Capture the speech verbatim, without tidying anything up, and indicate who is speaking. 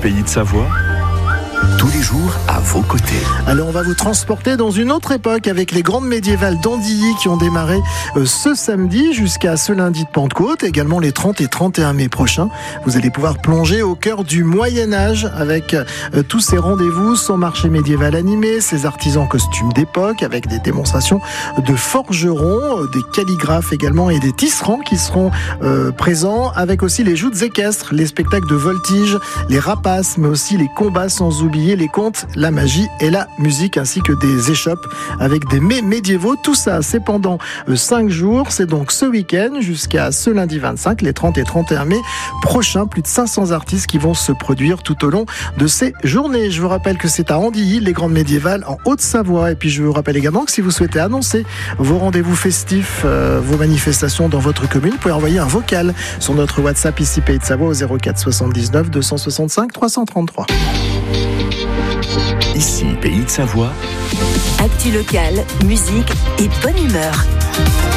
Speaker 1: Pays de Savoie, tous les jours à vos côtés.
Speaker 2: Alors on va vous transporter dans une autre époque avec les grandes médiévales d'Andilly qui ont démarré euh, ce samedi jusqu'à ce lundi de Pentecôte, également les trente et trente et un mai prochains. Vous allez pouvoir plonger au cœur du Moyen-Âge avec euh, tous ces rendez-vous, son marché médiéval animé, ses artisans costumes d'époque avec des démonstrations de forgerons, euh, des calligraphes également et des tisserands qui seront euh, présents, avec aussi les joutes équestres, les spectacles de voltige, les rapaces, mais aussi les combats, sans oublier les contes, la magie et la musique, ainsi que des échoppes avec des mets médiévaux. Tout ça, c'est pendant cinq jours. C'est donc ce week-end jusqu'à ce lundi vingt-cinq, les trente et trente et un mai prochains. Plus de cinq cents artistes qui vont se produire tout au long de ces journées. Je vous rappelle que c'est à Andilly, les grandes médiévales en Haute-Savoie. Et puis je vous rappelle également que si vous souhaitez annoncer vos rendez-vous festifs, euh, vos manifestations dans votre commune, vous pouvez envoyer un vocal sur notre WhatsApp ici Pays de Savoie au zéro quatre soixante-dix-neuf deux cent soixante-cinq trois cent trente-trois.
Speaker 1: Ici Pays de Savoie.
Speaker 3: Actu local, musique et bonne humeur.